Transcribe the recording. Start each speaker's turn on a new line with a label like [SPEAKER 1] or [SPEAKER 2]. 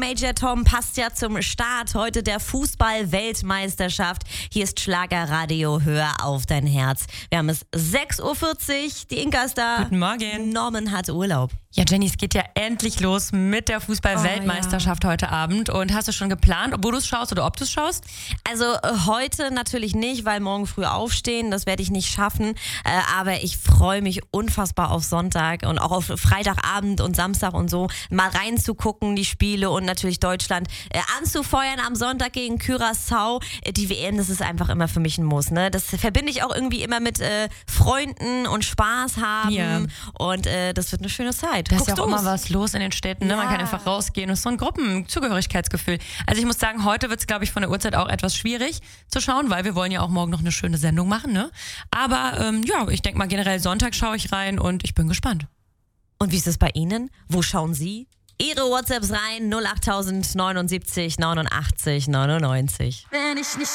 [SPEAKER 1] Major Tom passt ja zum Start heute der Fußball-Weltmeisterschaft. Hier ist Schlagerradio, hör auf dein Herz. Wir haben es 6.40 Uhr, die Inka ist da.
[SPEAKER 2] Guten Morgen.
[SPEAKER 1] Norman hat Urlaub.
[SPEAKER 2] Ja, Jenny, es geht ja endlich los mit der Fußball-Weltmeisterschaft heute Abend. Und hast du schon geplant, wo du es schaust oder ob du es schaust?
[SPEAKER 1] Also heute natürlich nicht, weil morgen früh aufstehen, das werde ich nicht schaffen. Aber ich freue mich unfassbar auf Sonntag und auch auf Freitagabend und Samstag und so, mal reinzugucken, die Spiele und natürlich Deutschland anzufeuern am Sonntag gegen Curaçao. Die WM, das ist einfach immer für mich ein Muss. Ne? Das verbinde ich auch irgendwie immer mit Freunden und Spaß haben.
[SPEAKER 2] Ja.
[SPEAKER 1] Und das wird eine schöne Zeit.
[SPEAKER 2] Da ist ja auch immer was los in den Städten. Ne?
[SPEAKER 1] Ja.
[SPEAKER 2] Man kann einfach rausgehen. Das ist so ein Gruppenzugehörigkeitsgefühl. Also ich muss sagen, heute wird es, glaube ich, von der Uhrzeit auch etwas schwierig zu schauen, weil wir wollen ja auch morgen noch eine schöne Sendung machen. Ne? Aber ja, ich denke mal generell Sonntag schaue ich rein und ich bin gespannt.
[SPEAKER 1] Und wie ist es bei Ihnen? Wo schauen Sie? Ihre WhatsApps rein 08079 89 99.
[SPEAKER 3] Wenn ich nicht